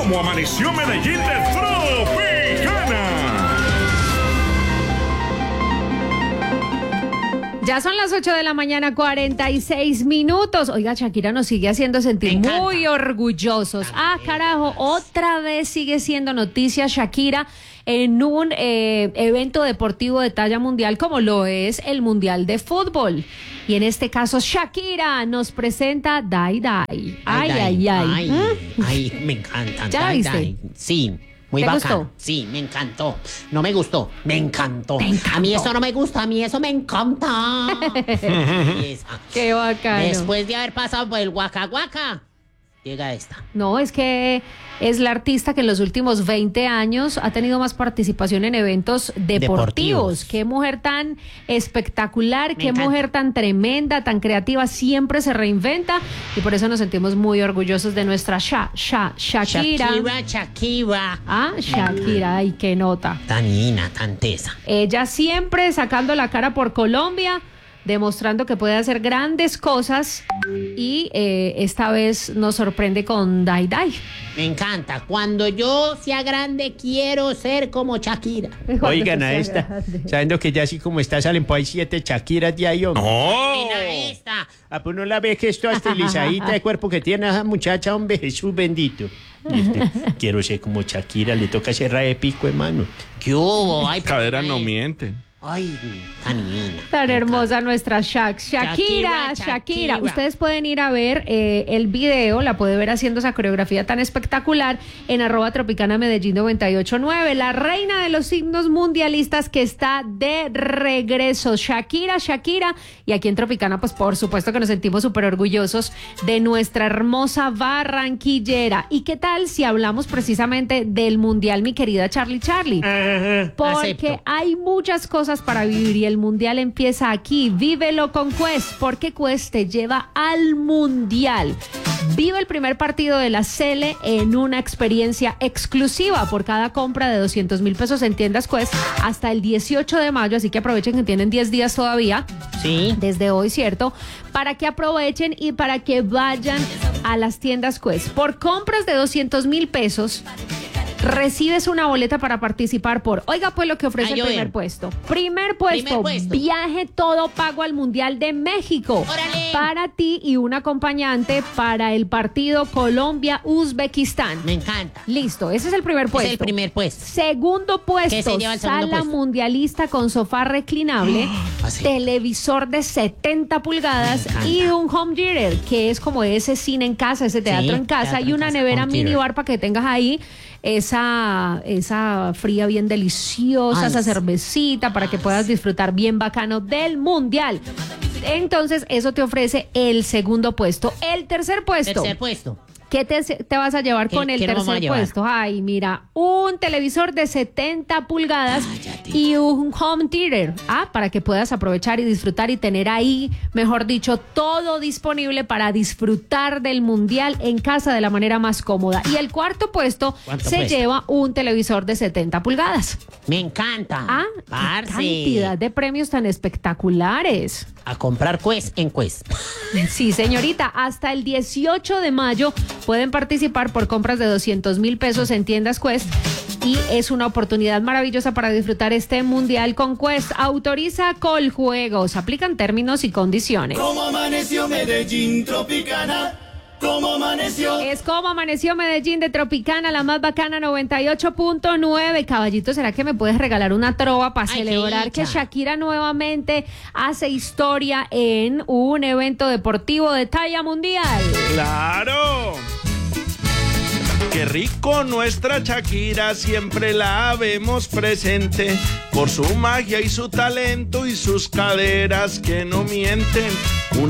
¿Cómo amaneció Medellín de Tropicana? Ya son las 8 de la mañana, 46 minutos. Oiga, Shakira nos sigue haciendo sentir muy orgullosos. Ah, carajo, otra vez sigue siendo noticia Shakira en un evento deportivo de talla mundial como lo es el Mundial de Fútbol. Y en este caso, Shakira nos presenta Die Die. Ay. Ay, me encanta. ¿Ya la viste? Die. Sí. Muy ¿Te bacano. gustó? Sí, me encantó. No me gustó, me encantó. Te encantó. A mí eso no me gusta, a mí eso me encanta. Qué bacano. Después de haber pasado por el Waka Waka, llega esta. No, es que es la artista que en los últimos 20 años ha tenido más participación en eventos deportivos. Qué mujer tan espectacular, qué mujer tan tremenda, tan creativa, siempre se reinventa y por eso nos sentimos muy orgullosos de nuestra Shakira. Shakira. Ah, Shakira, ay, qué nota. Tan linda, tan tesa. Ella siempre sacando la cara por Colombia, demostrando que puede hacer grandes cosas y esta vez nos sorprende con Die Die. Me encanta. Cuando yo sea grande, quiero ser como Shakira. Oigan a esta, sabiendo que ya así como está, salen por ahí 7 Shakiras de ahí, hombre. ¡No! Mira esta. Ah, pues no la ve que es toda estilizadita de cuerpo que tiene esa muchacha, hombre, Jesús bendito. Quiero ser como Shakira, le toca cerrar de pico, hermano. ¿Qué hubo? Ay, Cadera no miente. Ay, tan linda. Tan hermosa nuestra Shakira. Ustedes pueden ir a ver el video, la puede ver haciendo esa coreografía tan espectacular en @Tropicana Medellín 989, la reina de los signos mundialistas que está de regreso. Shakira. Y aquí en Tropicana, pues por supuesto que nos sentimos súper orgullosos de nuestra hermosa barranquillera. ¿Y qué tal si hablamos precisamente del mundial, mi querida Charlie? Porque acepto. hay muchas cosas para vivir y el mundial empieza aquí. Vívelo con Quest, porque Quest te lleva al mundial. Vive el primer partido de la Sele en una experiencia exclusiva por cada compra de 200.000 pesos en tiendas Quest hasta el 18 de mayo, así que aprovechen que tienen 10 días todavía. Sí. Desde hoy, ¿cierto? Para que aprovechen y para que vayan a las tiendas Quest. Por compras de 200.000 pesos, recibes una boleta para participar por, oiga pues lo que ofrece el primer puesto. Primer puesto, viaje todo pago al Mundial de México. ¡Órale! Para ti y un acompañante para el partido Colombia-Uzbekistán. Me encanta. Listo, ese es el primer puesto. Es el primer puesto. Segundo ¿Qué puesto, se lleva el segundo sala puesto? mundialista con sofá reclinable, Así. televisor de 70 pulgadas y un home theater, que es como ese cine en casa, ese teatro en casa, teatro y en una casa, nevera home theater. minibar para que tengas ahí esa fría bien deliciosa, esa cervecita para que puedas disfrutar bien bacano del mundial. Entonces, eso te ofrece el segundo puesto. El tercer puesto. Tercer puesto. ¿Qué te vas a llevar con el qué nos vamos a tercer llevar? puesto? Ay, mira, un televisor de 70 pulgadas y un home theater, para que puedas aprovechar y disfrutar y tener ahí, mejor dicho, todo disponible para disfrutar del mundial en casa de la manera más cómoda. Y el cuarto puesto se lleva un televisor de 70 pulgadas. Me encanta. Qué Parce. cantidad de premios tan espectaculares. A comprar Quest en Quest. Sí, señorita, hasta el 18 de mayo pueden participar por compras de 200.000 pesos en tiendas Quest y es una oportunidad maravillosa para disfrutar este mundial con Quest. Autoriza Coljuegos, aplican términos y condiciones. ¿Cómo amaneció Medellín Tropicana? ¿Cómo amaneció? Es como amaneció Medellín de Tropicana, la más bacana 98.9. Caballito, ¿será que me puedes regalar una trova para celebrar que Shakira nuevamente hace historia en un evento deportivo de talla mundial? ¡Claro! Qué rico, nuestra Shakira siempre la vemos presente por su magia y su talento y sus caderas que no mienten. Una